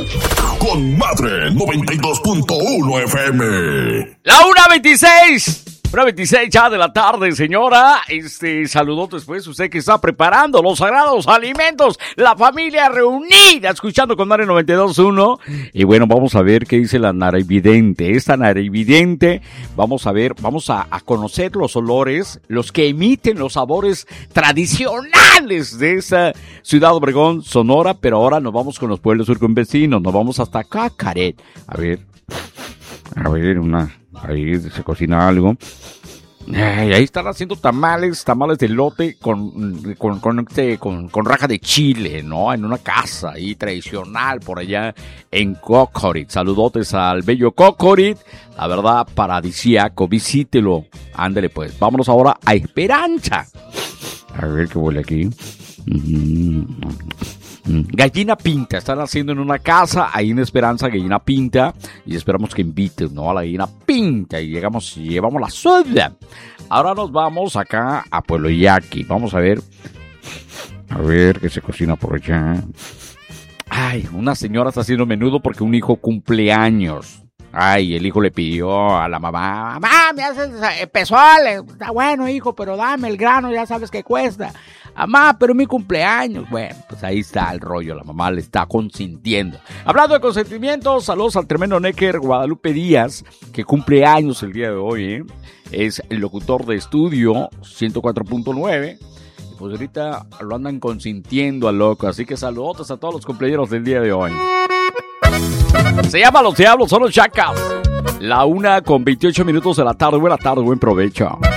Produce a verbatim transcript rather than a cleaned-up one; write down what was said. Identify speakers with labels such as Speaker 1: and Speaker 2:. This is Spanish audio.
Speaker 1: Con Madre noventa y dos punto uno F M.
Speaker 2: La una veintiséis. una veintiséis ya de la tarde, señora. Este, saludotes pues, usted que está preparando los sagrados alimentos. La familia reunida, escuchando con Madre noventa y dos punto uno. Y bueno, vamos a ver qué dice la naravidente. Esta naravidente, vamos a ver, vamos a, a conocer los olores, los que emiten los sabores tradicionales de esa ciudad Obregón, Sonora. Pero ahora nos vamos con los pueblos circunvecinos. Nos vamos hasta Cacaret. A ver, a ver, una... Ahí se cocina algo. Ay, ahí están haciendo tamales, tamales de elote con, con, con, este, con, con raja de chile, ¿no? En una casa ahí tradicional por allá en Cocorit. Saludotes al bello Cocorit. La verdad, paradisíaco, visítelo. Ándale pues, vámonos ahora a Esperanza. A ver qué huele aquí. Mm-hmm. Gallina pinta, están haciendo en una casa, ahí en Esperanza, gallina pinta, y esperamos que inviten, ¿no? A la gallina pinta, y llegamos y llevamos la soda. Ahora nos vamos acá a Pueblo Yaqui, vamos a ver, a ver qué se cocina por allá. Ay, una señora está haciendo menudo porque un hijo cumple años. Ay, el hijo le pidió a la mamá, mamá, me haces pezoles, está bueno hijo, pero dame el grano, ya sabes que cuesta. Mamá, pero mi cumpleaños. Bueno, pues ahí está el rollo, la mamá le está consintiendo. Hablando de consentimiento, saludos al tremendo Necker Guadalupe Díaz, que cumple años el día de hoy, ¿eh? Es el locutor de estudio ciento cuatro punto nueve. Y pues ahorita lo andan consintiendo al loco, así que saludos a todos los cumpleaños del día de hoy. Se llama Los Diablos, son los Chacas. La una con veintiocho minutos de la tarde. Buena tarde, buen provecho.